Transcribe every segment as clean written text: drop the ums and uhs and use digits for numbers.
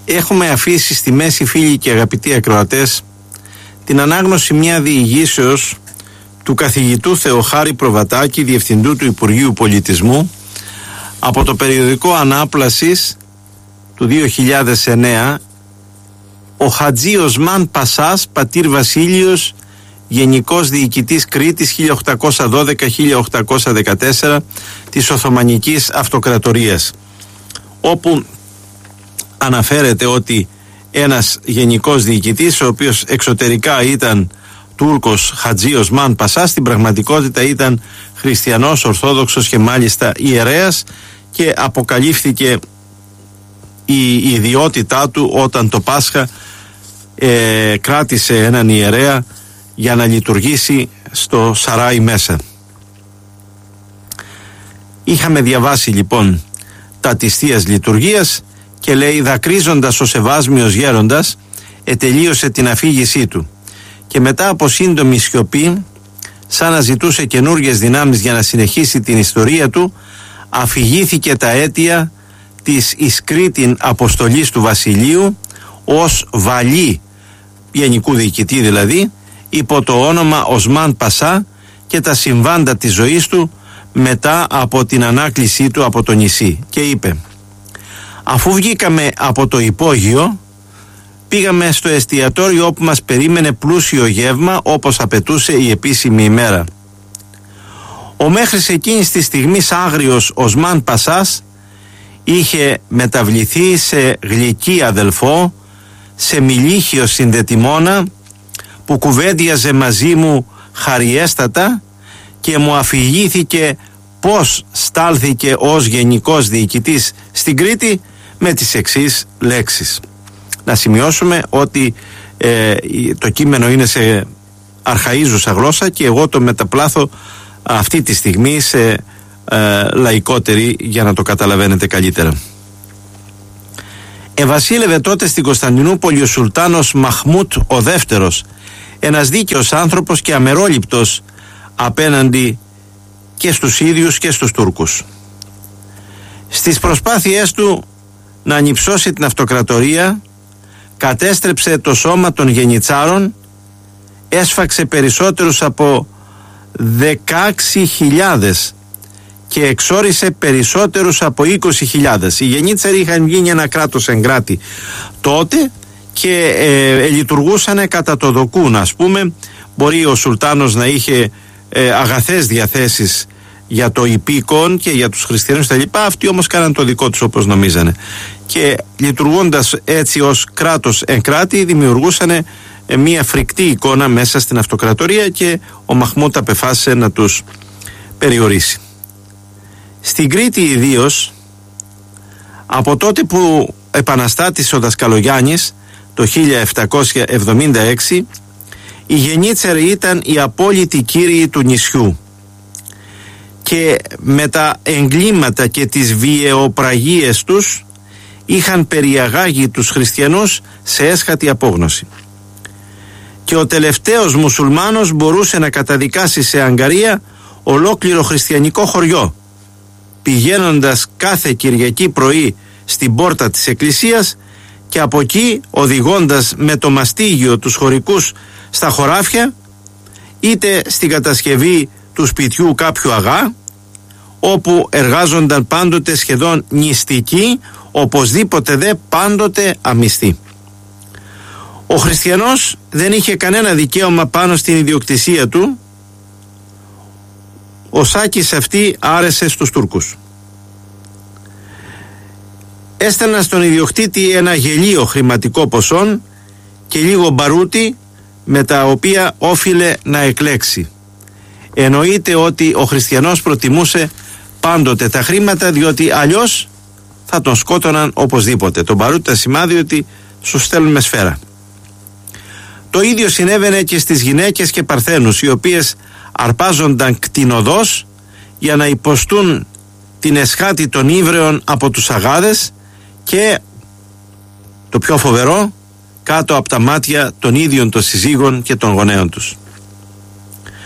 έχουμε αφήσει στη μέση, φίλοι και αγαπητοί ακροατές, την ανάγνωση μια διηγήσεως του καθηγητού Θεοχάρη Προβατάκη, Διευθυντού του Υπουργείου Πολιτισμού, από το περιοδικό Ανάπλασης του 2009, ο Χατζή Οσμάν Πασάς, πατήρ Βασίλειος, Γενικός Διοικητής Κρήτης 1812-1814 της Οθωμανικής Αυτοκρατορίας, όπου αναφέρεται ότι ένας γενικός διοικητής, ο οποίος εξωτερικά ήταν Τούρκος Χατζή Οσμάν Πασάς, στην πραγματικότητα ήταν χριστιανός, ορθόδοξος και μάλιστα ιερέας, και αποκαλύφθηκε η ιδιότητά του όταν το Πάσχα κράτησε έναν ιερέα για να λειτουργήσει στο σαράι μέσα. Είχαμε διαβάσει λοιπόν τα της Θείας Λειτουργίας και λέει: δακρύζοντας ο Σεβάσμιος γέροντας ετελείωσε την αφήγησή του και μετά από σύντομη σιωπή, σαν να ζητούσε καινούργιες δυνάμεις για να συνεχίσει την ιστορία του, αφηγήθηκε τα αίτια της εις Κρήτην αποστολής του Βασιλείου ως Βαλή, γενικού διοικητή δηλαδή, υπό το όνομα Οσμάν Πασά, και τα συμβάντα της ζωής του μετά από την ανάκλησή του από το νησί, και είπε: αφού βγήκαμε από το υπόγειο, πήγαμε στο εστιατόριο όπου μας περίμενε πλούσιο γεύμα όπως απαιτούσε η επίσημη ημέρα. Ο μέχρι εκείνης της στιγμής άγριος Οσμάν Πασάς είχε μεταβληθεί σε γλυκύ αδελφό, σε μιλίχιο συνδετημόνα που κουβέντιαζε μαζί μου χαριέστατα και μου αφηγήθηκε πώς στάλθηκε ως γενικός διοικητής στην Κρήτη με τις εξής λέξεις. Να σημειώσουμε ότι το κείμενο είναι σε αρχαΐζουσα γλώσσα και εγώ το μεταπλάθω αυτή τη στιγμή σε λαϊκότερη για να το καταλαβαίνετε καλύτερα. Ευασίλευε τότε στην Κωνσταντινούπολη ο Σουλτάνος Μαχμούτ ο δεύτερος, ένας δίκαιος άνθρωπος και αμερόληπτος απέναντι και στους ίδιους και στους Τούρκους. Στις προσπάθειές του να ανυψώσει την αυτοκρατορία, κατέστρεψε το σώμα των γενιτσάρων, έσφαξε περισσότερους από 16.000 και εξόρισε περισσότερους από 20.000. Οι γενίτσαροι είχαν γίνει ένα κράτος εγκράτη τότε και λειτουργούσαν κατά το δοκούν, ας πούμε. Μπορεί ο Σουλτάνος να είχε αγαθές διαθέσεις για το υπήκον και για τους χριστιανούς τα λοιπά, αυτοί όμως κάναν το δικό τους όπως νομίζανε, και λειτουργώντας έτσι ως κράτος εγκράτη δημιουργούσαν μια φρικτή εικόνα μέσα στην αυτοκρατορία, και ο Μαχμούτ απεφάσισε να τους περιορίσει. Στην Κρήτη ιδίως, από τότε που επαναστάτησε ο Δασκαλογιάννης το 1776, οι γενίτσαροι ήταν οι απόλυτοι κύριοι του νησιού και με τα εγκλήματα και τις βιαιοπραγίες τους είχαν περιαγάγει τους χριστιανούς σε έσχατη απόγνωση. Και ο τελευταίος μουσουλμάνος μπορούσε να καταδικάσει σε αγκαρία ολόκληρο χριστιανικό χωριό, πηγαίνοντας κάθε Κυριακή πρωί στην πόρτα της εκκλησίας και από εκεί οδηγώντας με το μαστίγιο τους χωρικούς στα χωράφια, είτε στην κατασκευή του σπιτιού κάποιου αγά, όπου εργάζονταν πάντοτε σχεδόν νηστικοί, οπωσδήποτε δε πάντοτε αμυστοί. Ο χριστιανός δεν είχε κανένα δικαίωμα πάνω στην ιδιοκτησία του. Ο σάκης αυτή άρεσε στους Τούρκους. Έστελναν στον ιδιοκτήτη ένα γελίο χρηματικό ποσό και λίγο μπαρούτι με τα οποία όφιλε να εκλέξει. Εννοείται ότι ο χριστιανός προτιμούσε πάντοτε τα χρήματα, διότι αλλιώς θα τον σκότωναν οπωσδήποτε. Το μπαρούτι ήταν σημάδι ότι σου στέλνουμε σφαίρα. Το ίδιο συνέβαινε και στις γυναίκες και παρθένους, οι οποίες αρπάζονταν κτηνοδός για να υποστούν την εσχάτη των ύβρεων από τους αγάδες και, το πιο φοβερό, κάτω από τα μάτια των ίδιων των συζύγων και των γονέων τους.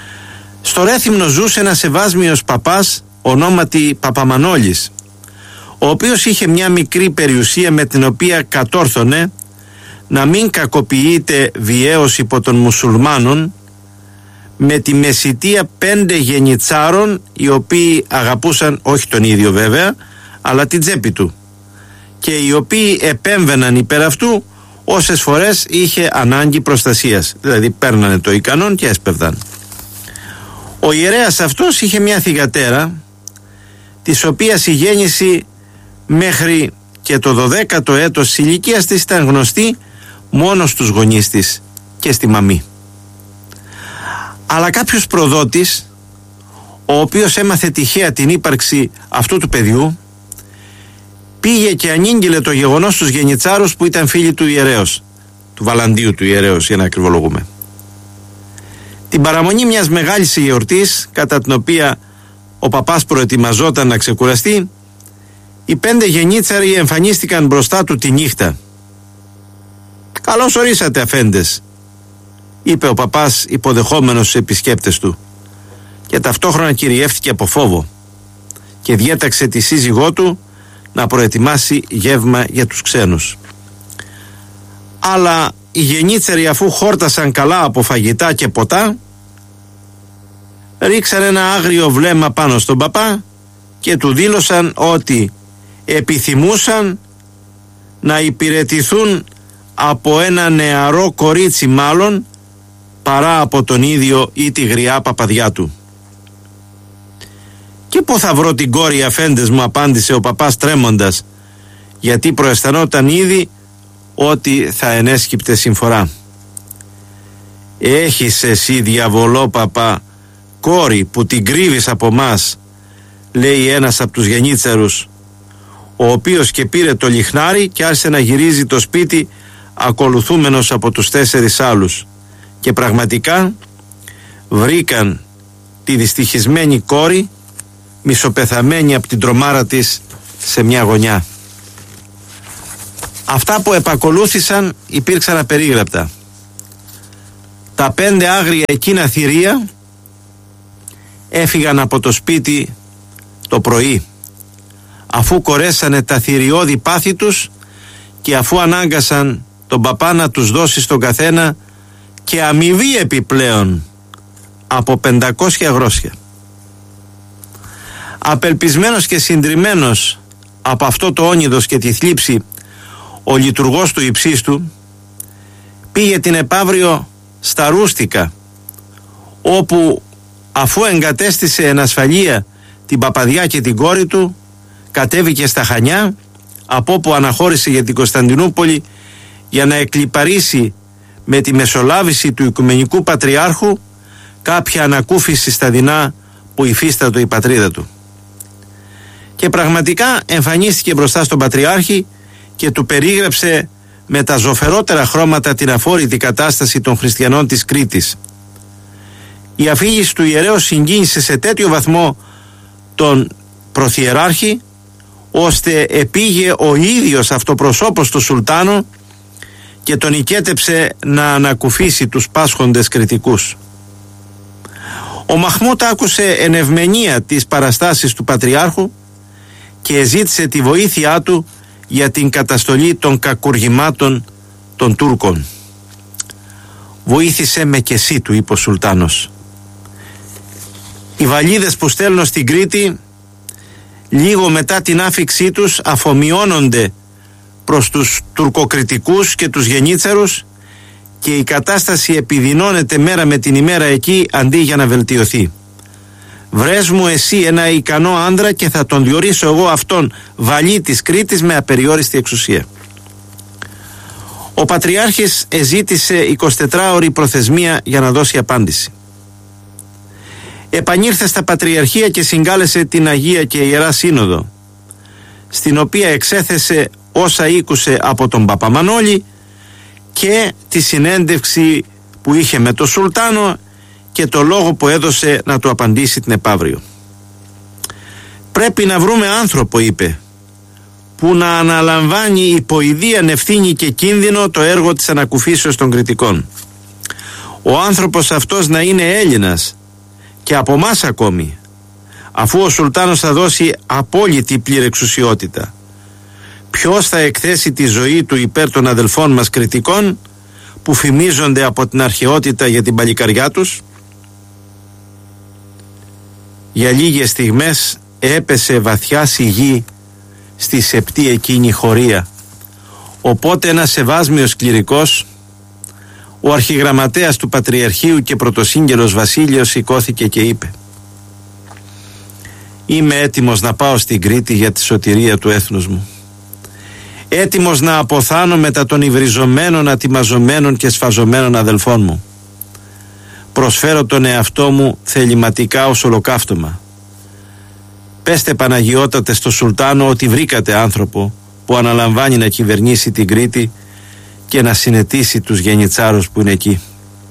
Στο Ρέθυμνο ζούσε ένας ευάσμιος παπάς ονόματι Παπαμανόλης, ο οποίος είχε μια μικρή περιουσία με την οποία κατόρθωνε να μην κακοποιείται βιαίως υπό των μουσουλμάνων, με τη μεσητεία 5 γενιτσάρων, οι οποίοι αγαπούσαν όχι τον ίδιο βέβαια, αλλά την τσέπη του, και οι οποίοι επέμβαιναν υπέρ αυτού όσες φορές είχε ανάγκη προστασίας, δηλαδή παίρνανε το ικανόν και έσπευδαν. Ο ιερέας αυτός είχε μια θυγατέρα, της οποίας η γέννηση μέχρι και το 12ο έτος της ηλικίας της ήταν γνωστή μόνο στους γονείς της και στη μαμή. Αλλά κάποιος προδότης, ο οποίος έμαθε τυχαία την ύπαρξη αυτού του παιδιού, πήγε και ανήγγειλε το γεγονός στους γενιτσάρους που ήταν φίλοι του ιερέως, του Βαλαντίου του ιερέως, για να ακριβολογούμε. Την παραμονή μιας μεγάλης γιορτής, κατά την οποία ο παπάς προετοιμαζόταν να ξεκουραστεί, οι 5 γενίτσαροι εμφανίστηκαν μπροστά του τη νύχτα. «Καλώς ορίσατε, αφέντες», είπε ο παπάς υποδεχόμενος στους επισκέπτες του, και ταυτόχρονα κυριεύτηκε από φόβο και διέταξε τη σύζυγό του να προετοιμάσει γεύμα για τους ξένους. Αλλά οι γενίτσαροι, αφού χόρτασαν καλά από φαγητά και ποτά, ρίξαν ένα άγριο βλέμμα πάνω στον παπά και του δήλωσαν ότι επιθυμούσαν να υπηρετηθούν από ένα νεαρό κορίτσι μάλλον, παρά από τον ίδιο ή τη γριά παπαδιά του. «Και πού θα βρω την κόρη, αφέντες μου», απάντησε ο παπάς τρέμοντας, γιατί προαισθανόταν ήδη ότι θα ενέσκυπτε συμφορά. «Έχεις εσύ, διαβολόπαπα, κόρη που την κρύβεις από μας», λέει ένας από τους γενίτσαρους, ο οποίος και πήρε το λιχνάρι και άρχισε να γυρίζει το σπίτι ακολουθούμενος από τους 4 άλλους, και πραγματικά βρήκαν τη δυστυχισμένη κόρη μισοπεθαμένη από την τρομάρα της σε μια γωνιά. Αυτά που επακολούθησαν υπήρξαν απερίγραπτα. Τα 5 άγρια εκείνα θηρία έφυγαν από το σπίτι το πρωί, αφού κορέσανε τα θηριώδη πάθη τους και αφού ανάγκασαν τον παπά να τους δώσει στον καθένα και αμοιβή επιπλέον από 500 αγρόσια. Απελπισμένος και συντριμμένος από αυτό το όνειδος και τη θλίψη, ο λειτουργός του υψίστου πήγε την επαύριο στα Ρούστικα, όπου αφού εγκατέστησε εν ασφαλεία την παπαδιά και την κόρη του, κατέβηκε στα Χανιά, από όπου αναχώρησε για την Κωνσταντινούπολη για να εκλιπαρίσει με τη μεσολάβηση του Οικουμενικού Πατριάρχου κάποια ανακούφιση στα δεινά που υφίστατο η πατρίδα του. Και πραγματικά εμφανίστηκε μπροστά στον Πατριάρχη και του περίγραψε με τα ζωφερότερα χρώματα την αφόρητη κατάσταση των χριστιανών της Κρήτης. Η αφήγηση του ιερέως συγκίνησε σε τέτοιο βαθμό τον Πρωθιεράρχη, ώστε επήγε ο ίδιος αυτοπροσώπος του Σουλτάνο και τον οικέτεψε να ανακουφίσει τους πάσχοντες κριτικούς. Ο Μαχμούτ άκουσε εν ευμενία τις παραστάσεις του Πατριάρχου και ζήτησε τη βοήθειά του για την καταστολή των κακουργημάτων των Τούρκων. «Βοήθησε με και εσύ», του είπε ο Σουλτάνος. «Οι βαλίδες που στέλνω στην Κρήτη λίγο μετά την άφιξή τους αφομοιώνονται προς τους τουρκοκριτικούς και τους γενίτσαρους και η κατάσταση επιδεινώνεται μέρα με την ημέρα εκεί αντί για να βελτιωθεί. Βρες μου εσύ ένα ικανό άντρα και θα τον διορίσω εγώ αυτόν βαλί της Κρήτης με απεριόριστη εξουσία». Ο Πατριάρχης εζήτησε 24ωρη προθεσμία για να δώσει απάντηση. Επανήλθε στα Πατριαρχία και συγκάλεσε την Αγία και Ιερά Σύνοδο, στην οποία εξέθεσε όσα ήκουσε από τον Παπαμανόλη και τη συνέντευξη που είχε με τον Σουλτάνο και το λόγο που έδωσε να του απαντήσει την επαύριο. «Πρέπει να βρούμε άνθρωπο», είπε, «που να αναλαμβάνει υπό ιδίαν ευθύνη και κίνδυνο το έργο της ανακουφίσεως των κριτικών. Ο άνθρωπος αυτός να είναι Έλληνας και από μας ακόμη, αφού ο Σουλτάνος θα δώσει απόλυτη πληρεξουσιότητα, ποιος θα εκθέσει τη ζωή του υπέρ των αδελφών μας Κρητικών που φημίζονται από την αρχαιότητα για την παλικαριά τους? Για λίγες στιγμές έπεσε βαθιά σιγή στη σεπτή εκείνη χωρία. Οπότε ένας ευάσμιος κληρικός, ο αρχιγραμματέας του Πατριαρχείου και πρωτοσύγγελος Βασίλειος, σηκώθηκε και είπε: «Είμαι έτοιμος να πάω στην Κρήτη για τη σωτηρία του έθνους μου. Έτοιμος να αποθάνω μετά των υβριζωμένων, ατιμαζωμένων και σφαζωμένων αδελφών μου. Προσφέρω τον εαυτό μου θεληματικά ως ολοκαύτωμα. Πέστε, Παναγιώτατε, στο Σουλτάνο ότι βρήκατε άνθρωπο που αναλαμβάνει να κυβερνήσει την Κρήτη και να συνετίσει τους γενιτσάρους που είναι εκεί».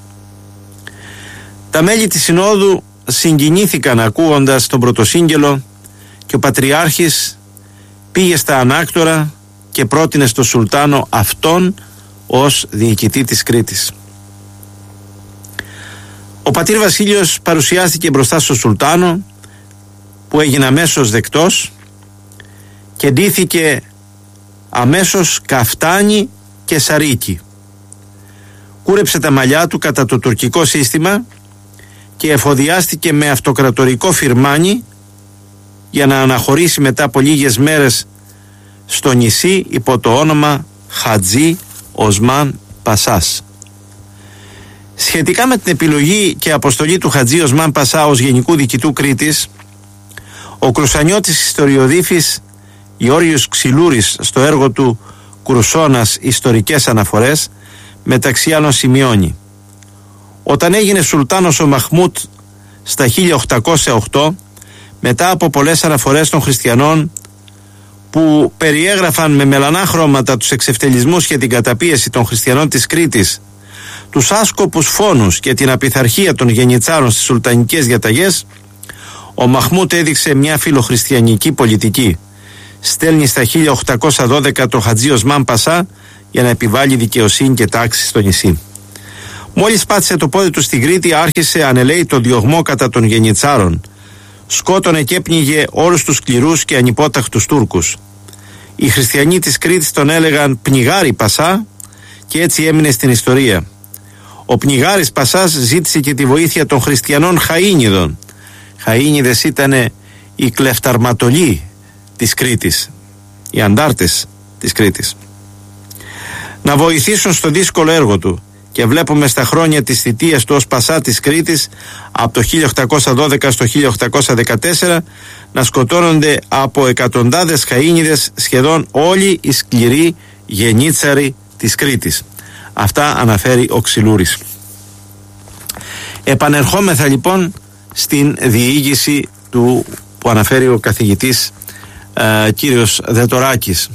Τα μέλη της Συνόδου συγκινήθηκαν ακούγοντας τον πρωτοσύγγελο και ο Πατριάρχης πήγε στα ανάκτορα και πρότεινε στο Σουλτάνο αυτόν ως διοικητή της Κρήτης. Ο πατήρ Βασίλειος παρουσιάστηκε μπροστά στο Σουλτάνο, που έγινε αμέσως δεκτός και ντύθηκε αμέσως καφτάνι και σαρίκι. Κούρεψε τα μαλλιά του κατά το τουρκικό σύστημα και εφοδιάστηκε με αυτοκρατορικό φιρμάνι για να αναχωρήσει μετά από λίγες μέρες στο νησί υπό το όνομα Χατζή Οσμάν Πασάς. Σχετικά με την επιλογή και αποστολή του Χατζή Οσμάν Πασά ως γενικού διοικητού Κρήτης, ο κρουσανιώτης ιστοριοδίφης Γεώργιος Ξυλούρης στο έργο του «Κρουσώνας Ιστορικές Αναφορές» μεταξύ άλλων σημειώνει: «Όταν έγινε Σουλτάνος ο Μαχμούτ στα 1808, μετά από πολλές αναφορές των χριστιανών που περιέγραφαν με μελανά χρώματα τους εξευτελισμούς και την καταπίεση των χριστιανών της Κρήτης, τους άσκοπους φόνους και την απειθαρχία των γενιτσάρων στις σουλτανικές διαταγές, ο Μαχμούτ έδειξε μια φιλοχριστιανική πολιτική. Στέλνει στα 1812 το Χατζή Οσμάν Πασά για να επιβάλλει δικαιοσύνη και τάξη στο νησί. Μόλις πάτησε το πόδι του στην Κρήτη, άρχισε ανελαίητο διωγμό κατά των γενιτσάρων. Σκότωνε και έπνιγε όλους τους σκληρούς και ανυπόταχτους Τούρκους. Οι χριστιανοί της Κρήτης τον έλεγαν Πνιγάρη Πασά και έτσι έμεινε στην ιστορία. Ο Πνιγάρης Πασάς ζήτησε και τη βοήθεια των χριστιανών Χαΐνιδων. Χαΐνιδες ήταν οι κλεφταρματολοί της Κρήτης, οι αντάρτες της Κρήτης, να βοηθήσουν στο δύσκολο έργο του, και βλέπουμε στα χρόνια της θητείας του ως Πασά της Κρήτης από το 1812 στο 1814 να σκοτώνονται από εκατοντάδες Χαΐνιδες σχεδόν όλοι οι σκληροί γενίτσαροι της Κρήτης. Αυτά αναφέρει ο Ξυλούρης. Επανερχόμεθα λοιπόν στην διήγηση του που αναφέρει ο καθηγητής κύριος Δετοράκης.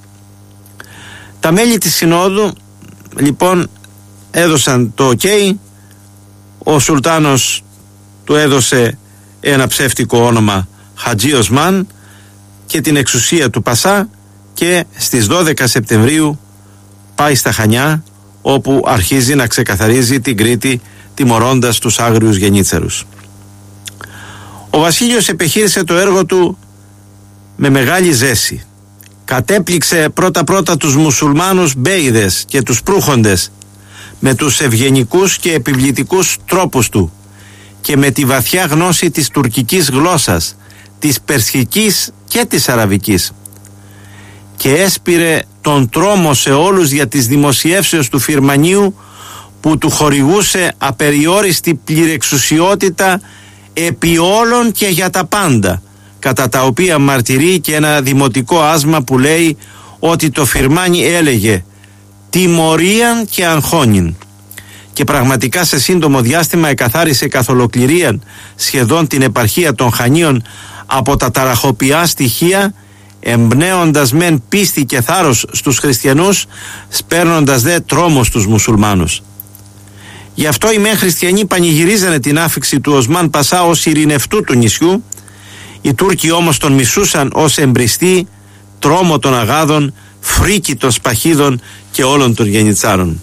Τα μέλη της Συνόδου λοιπόν έδωσαν το OK. Ο Σουλτάνος του έδωσε ένα ψεύτικο όνομα Χατζή Οσμάν και την εξουσία του Πασά, και στις 12 Σεπτεμβρίου πάει στα Χανιά, όπου αρχίζει να ξεκαθαρίζει την Κρήτη, τιμωρώντας τους άγριους γενίτσαρους. Ο Βασίλειος επιχείρησε το έργο του με μεγάλη ζέση. Κατέπληξε πρώτα τους μουσουλμάνους μπέιδες και τους προύχοντες με τους ευγενικούς και επιβλητικούς τρόπους του και με τη βαθιά γνώση της τουρκικής γλώσσας, της περσικής και της αραβικής, και έσπηρε τον τρόμο σε όλους για τις δημοσιεύσεις του Φιρμανίου που του χορηγούσε απεριόριστη πληρεξουσιότητα επί όλων και για τα πάντα, κατά τα οποία μαρτυρεί και ένα δημοτικό άσμα που λέει ότι το Φιρμάνι έλεγε τιμωρίαν και αγχώνιν, και πραγματικά σε σύντομο διάστημα εκαθάρισε καθ' ολοκληρίαν σχεδόν την επαρχία των Χανίων από τα ταραχοποιά στοιχεία, εμπνέοντας μεν πίστη και θάρρος στους χριστιανούς, σπέρνοντας δε τρόμο στους μουσουλμάνους. Γι' αυτό οι μεν χριστιανοί πανηγυρίζανε την άφιξη του Οσμάν Πασά ως ειρηνευτού του νησιού, οι Τούρκοι όμως τον μισούσαν ως εμπριστή, τρόμο των αγάδων, φρίκη των σπαχίδων και όλων των γενιτσάρων.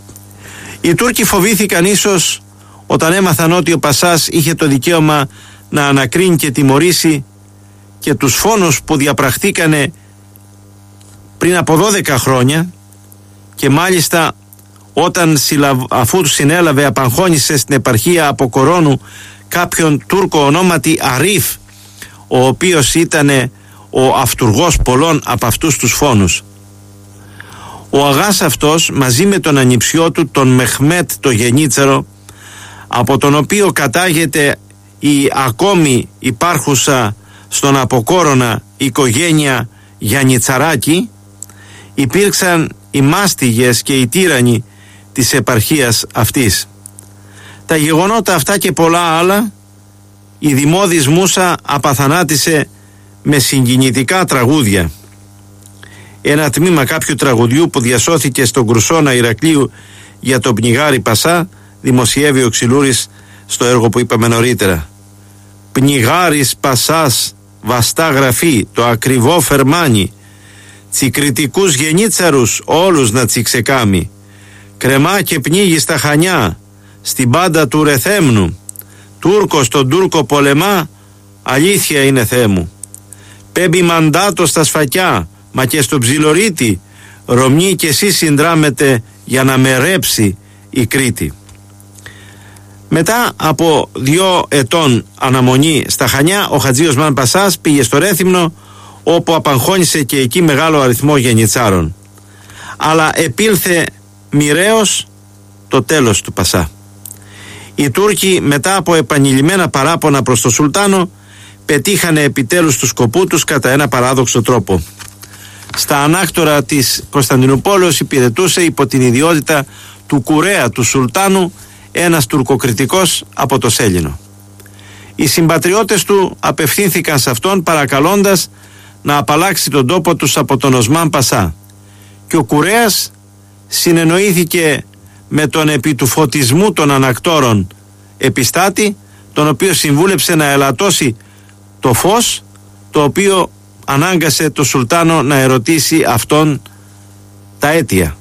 Οι Τούρκοι φοβήθηκαν ίσως όταν έμαθαν ότι ο Πασάς είχε το δικαίωμα να ανακρίνει και τιμωρήσει και τους φόνους που διαπραχτήκανε πριν από 12 χρόνια, και μάλιστα αφού συνέλαβε, απαγχώνησε στην επαρχία από Κορώνου κάποιον Τούρκο ονόματι Αρίφ, ο οποίος ήταν ο αυτουργός πολλών από αυτούς τους φόνους. Ο αγάς αυτός, μαζί με τον ανιψιό του, τον Μεχμέτ το Γενίτσαρο, από τον οποίο κατάγεται η ακόμη υπάρχουσα στον Αποκόρονα οικογένεια Γιαννιτσαράκη, υπήρξαν οι μάστιγες και οι τύρανοι της επαρχίας αυτής. Τα γεγονότα αυτά και πολλά άλλα η Δημόδης Μούσα απαθανάτησε με συγκινητικά τραγούδια. Ένα τμήμα κάποιου τραγουδιού που διασώθηκε στον Κρουσόνα Ηρακλείου για τον Πνιγάρη Πασά δημοσιεύει ο Ξυλούρης στο έργο που είπαμε νωρίτερα. Πνιγάρης Πασάς βαστά γραφή, το ακριβό φερμάνι, τσικριτικούς γενίτσαρους όλους να τσιξεκάμει, κρεμά και πνίγει στα Χανιά, στην πάντα του Ρεθέμνου, Τούρκος τον Τούρκο πολεμά, αλήθεια είναι Θεέ μου. Πέμπει μαντάτο στα σφακιά, μα και στο Ψιλορίτη, Ρωμνή και εσύ συνδράμετε για να με ρέψει η Κρήτη. Μετά από 2 ετών αναμονή στα Χανιά, ο Χατζή Οσμάν Πασάς πήγε στο Ρέθυμνο, όπου απαγχώνησε και εκεί μεγάλο αριθμό γενιτσάρων. Αλλά επήλθε μοιραίως το τέλος του Πασά. Οι Τούρκοι, μετά από επανειλημμένα παράπονα προς τον Σουλτάνο, πετύχανε επιτέλους του σκοπού τους κατά ένα παράδοξο τρόπο. Στα ανάκτορα της Κωνσταντινούπολης υπηρετούσε υπό την ιδιότητα του κουρέα του Σουλτάνου ένας τουρκοκριτικός από το Σέλινο. Οι συμπατριώτες του απευθύνθηκαν σε αυτόν παρακαλώντας να απαλλάξει τον τόπο τους από τον Οσμάν Πασά, και ο κουρέας συνεννοήθηκε με τον επί του φωτισμού των ανακτόρων επιστάτη, τον οποίο συμβούλεψε να ελαττώσει το φως, το οποίο ανάγκασε το Σουλτάνο να ερωτήσει αυτόν τα αίτια.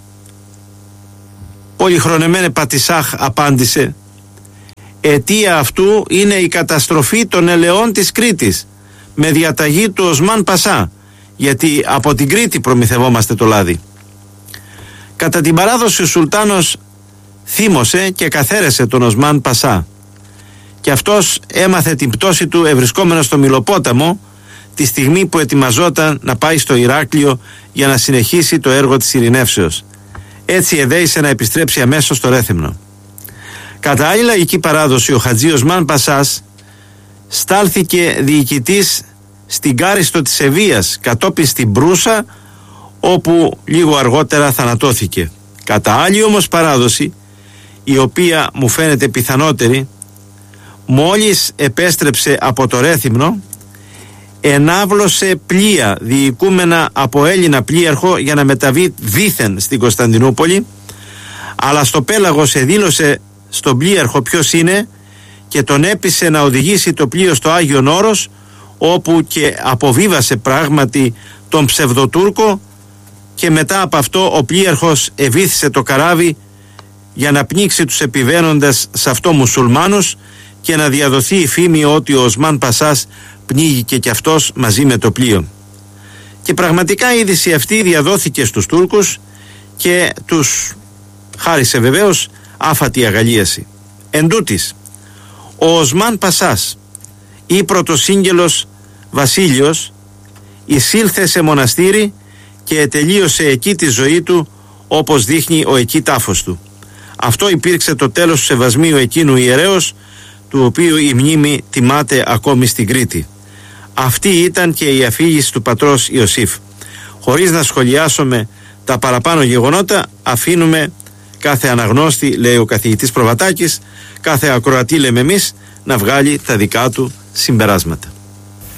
Πολυχρονεμένε Πατισάχ απάντησε: αιτία αυτού είναι η καταστροφή των ελαιών της Κρήτης με διαταγή του Οσμάν Πασά, γιατί από την Κρήτη προμηθευόμαστε το λάδι. Κατά την παράδοση ο Σουλτάνος θύμωσε και καθαίρεσε τον Οσμάν Πασά, και αυτός έμαθε την πτώση του ευρισκόμενος στο Μιλοπόταμο τη στιγμή που ετοιμαζόταν να πάει στο Ηράκλειο για να συνεχίσει το έργο της ειρηνεύσεως. Έτσι εδέησε να επιστρέψει αμέσως στο Ρέθυμνο. Κατά άλλη λαϊκή παράδοση, ο Χατζή Οσμάν Πασάς στάλθηκε διοικητής στην Κάριστο της Ευβοίας, κατόπιν στην Προύσα, όπου λίγο αργότερα θανατώθηκε. Κατά άλλη όμως παράδοση, η οποία μου φαίνεται πιθανότερη, μόλις επέστρεψε από το Ρέθυμνο, ενάβλωσε πλοία διοικούμενα από Έλληνα πλοίαρχο για να μεταβεί δήθεν στην Κωνσταντινούπολη, αλλά στο πέλαγος εδήλωσε στον πλοίαρχο ποιος είναι και τον έπεισε να οδηγήσει το πλοίο στο Άγιον Όρος, όπου και αποβίβασε πράγματι τον ψευδοτούρκο, και μετά από αυτό ο πλοίαρχος ευήθησε το καράβι για να πνίξει τους επιβαίνοντες σε αυτό μουσουλμάνους και να διαδοθεί η φήμη ότι ο Οσμάν Πασάς πνίγηκε και αυτός μαζί με το πλοίο. Και πραγματικά η είδηση αυτή διαδόθηκε στους Τούρκους και τους χάρισε βεβαίως άφατη αγαλίαση. Εν τούτης, ο Οσμάν Πασάς ή πρωτοσύγγελος βασίλειος εισήλθε σε μοναστήρι και τελείωσε εκεί τη ζωή του, όπως δείχνει ο εκεί τάφος του. Αυτό υπήρξε το τέλος του σεβασμίου εκείνου ιερέως, του οποίου η μνήμη τιμάται ακόμη στην Κρήτη. Αυτή ήταν και η αφήγηση του πατρός Ιωσήφ. Χωρίς να σχολιάσουμε τα παραπάνω γεγονότα, αφήνουμε κάθε αναγνώστη, λέει ο καθηγητής Προβατάκης, κάθε ακροατή λέμε εμείς, να βγάλει τα δικά του συμπεράσματα.